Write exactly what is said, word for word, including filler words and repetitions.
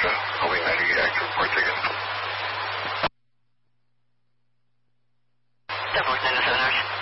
Extra, Holding ninety-eight, active report taken. Double nine oh seven hours.